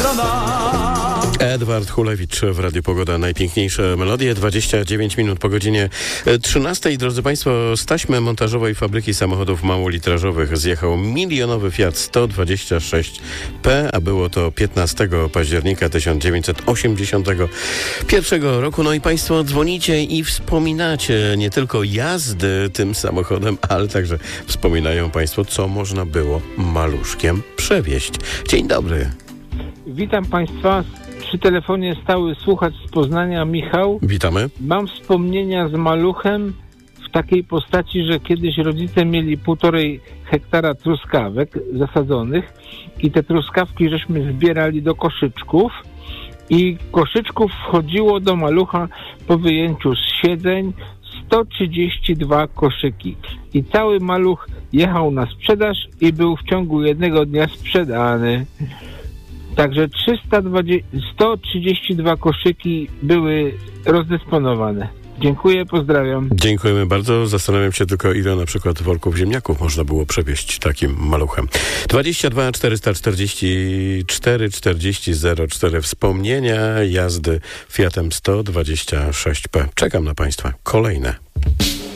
Edward Hulewicz w Radiu Pogoda. Najpiękniejsze melodie. 29 minut po godzinie 13. Drodzy Państwo, z taśmy montażowej fabryki samochodów małolitrażowych zjechał milionowy Fiat 126P, a było to 15 października 1981 roku. No i Państwo dzwonicie i wspominacie nie tylko jazdy tym samochodem, ale także wspominają Państwo, co można było maluszkiem przewieźć. Dzień dobry. Witam Państwa. Przy telefonie stały słuchacz z Poznania, Michał. Witamy. Mam wspomnienia z maluchem w takiej postaci, że kiedyś rodzice mieli 1,5 hektara truskawek zasadzonych i te truskawki żeśmy zbierali do koszyczków i koszyczków wchodziło do malucha po wyjęciu z siedzeń 132 koszyki i cały maluch jechał na sprzedaż i był w ciągu jednego dnia sprzedany. Także 132 koszyki były rozdysponowane. Dziękuję, pozdrawiam. Dziękujemy bardzo. Zastanawiam się tylko, ile na przykład worków ziemniaków można było przewieźć takim maluchem. 22 444 40 04. Wspomnienia jazdy Fiatem 126P. Czekam na Państwa kolejne.